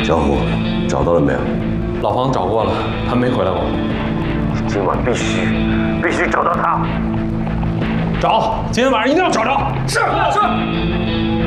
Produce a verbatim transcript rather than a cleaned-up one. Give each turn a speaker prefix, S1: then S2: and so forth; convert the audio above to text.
S1: 小虎找到了没有？
S2: 老方找过了，还没回来过。
S1: 今晚必须必须找到他。
S2: 找，今天晚上一定要找着。
S3: 是是。